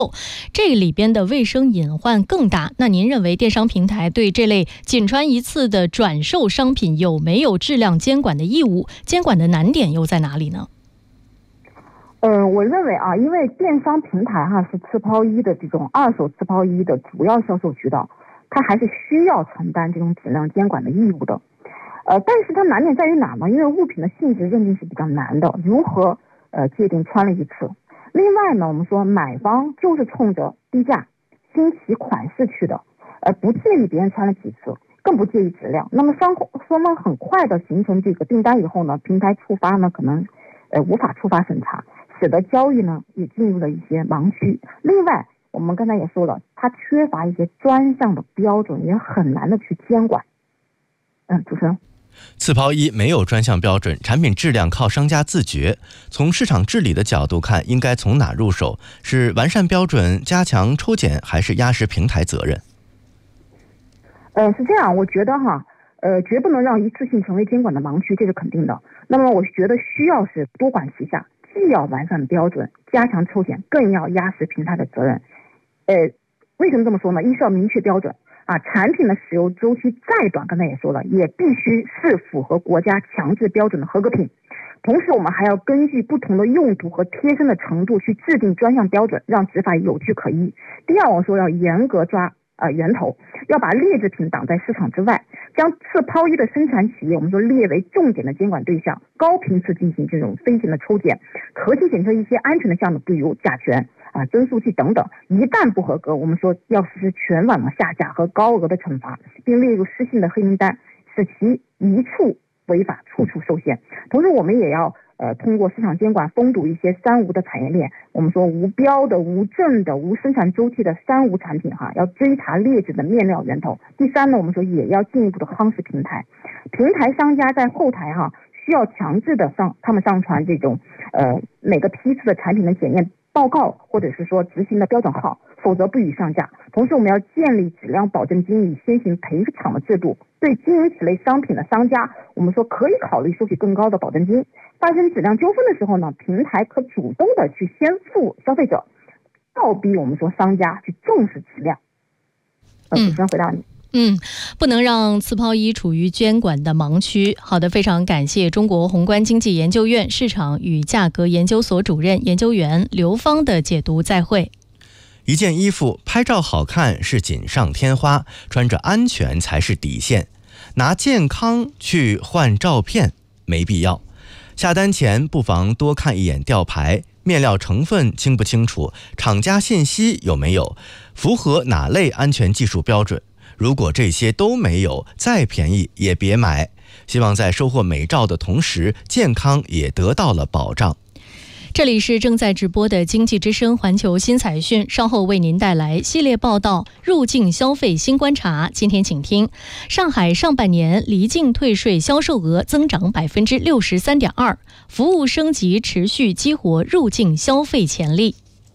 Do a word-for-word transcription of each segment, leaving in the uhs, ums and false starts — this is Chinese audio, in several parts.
这里边的卫生隐患更大。那您认为电商平台对这类仅穿一次的转售商品有没有质量监管的义务？监管的难点又在哪里呢？ 呃，我认为啊，因为电商平台哈是次抛一的这种二手次抛一的主要销售渠道，它还是需要承担这种质量监管的义务的。呃，但是它难点在于哪呢？因为物品的性质认定是比较难的，如何呃界定穿了一次？另外呢，我们说买方就是冲着低价、新奇款式去的，呃，不介意别人穿了几次，更不介意质量。那么双双方很快的形成这个订单以后呢，平台触发呢可能呃无法触发审查，使得交易呢也进入了一些盲区。另外，我们刚才也说了，它缺乏一些专项的标准，也很难的去监管。嗯，主持人。 次抛一没有专项标准，产品质量靠商家自觉。从市场治理的角度看，应该从哪入手？是完善标准、加强抽检，还是压实平台责任？ 呃，是这样，我觉得哈，呃，绝不能让一次性成为监管的盲区，这是肯定的。那么，我觉得需要是多管齐下，既要完善标准、加强抽检，更要压实平台的责任。呃，为什么这么说呢？一是要明确标准。啊，产品的使用周期再短，刚才也说了，也必须是符合国家强制标准的合格品。同时，我们还要根据不同的用途和贴身的程度去制定专项标准，让执法有据可依。第二，我说要严格抓呃源头，要把劣质品挡在市场之外，将次抛一的生产企业我们说列为重点的监管对象，高频次进行这种飞行的抽检，核心检测一些安全的项目，比如甲醛啊、增速器等等，一旦不合格，我们说要实施全网的下架和高额的惩罚，并列入失信的黑名单，使其一处违法，处处受限。同时，我们也要呃通过市场监管封堵一些三无的产业链，我们说无标的、无证的、无生产周期的三无产品哈，要追查劣质的面料源头。第三呢，我们说也要进一步的夯实平台，平台商家在后台哈需要强制的上他们上传这种呃每个批次的产品的检验报告，或者是说执行的标准号，否则不予上架。同时，我们要建立质量保证金与先行赔偿的制度，对经营此类商品的商家，我们说可以考虑收取更高的保证金。发生质量纠纷的时候呢，平台可主动的去先付消费者，倒逼我们说商家去重视质量。呃，主持人回答你。 嗯，不能让次抛一处于监管的盲区。好的，非常感谢中国宏观经济研究院市场与价格研究所主任研究员刘芳的解读。再会。 一件衣服拍照好看是锦上添花，穿着安全才是底线。拿健康去换照片没必要。下单前不妨多看一眼吊牌，面料成分清不清楚，厂家信息有没有，符合哪类安全技术标准。如果这些都没有，再便宜也别买。希望在收获美照的同时，健康也得到了保障。 这里是正在直播的经济之声环球新财讯，稍后为您带来系列报道入境消费新观察。今天请听：上海上半年离境退税销售额增长百分之六十三点二，服务升级持续激活入境消费潜力。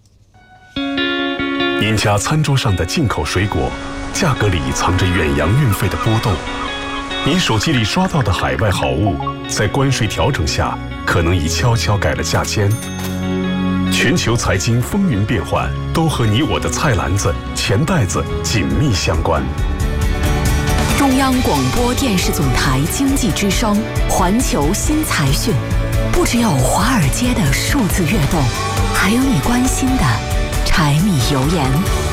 您家餐桌上的进口水果，价格里藏着远洋运费的波动。您手机里刷到的海外好物，在关税调整下，可能已悄悄改了价签。全球财经风云变幻，都和你我的菜篮子、钱袋子紧密相关。 中央广播电视总台经济之声，环球新财讯，不只有华尔街的数字跃动，还有你关心的柴米油盐。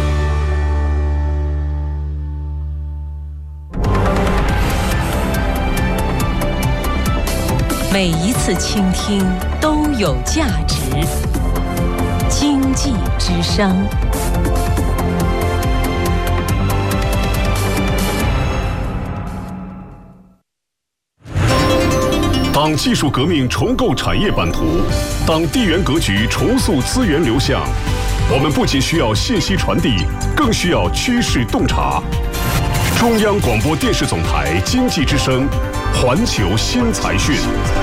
每一次倾听都有价值。经济之声。 当技术革命重构产业版图，当地缘格局重塑资源流向，我们不仅需要信息传递，更需要趋势洞察。中央广播电视总台经济之声，环球新财讯。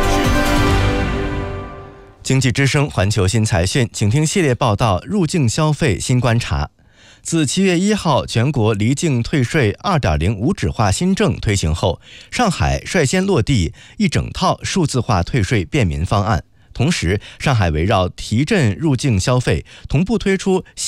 经济之声环球新财讯，请听系列报道：入境消费新观察。自七月一号全国离境退税 二点零 无纸化新政推行后，上海率先落地一整套数字化退税便民方案。 同时，上海围绕提振入境消费，同步推出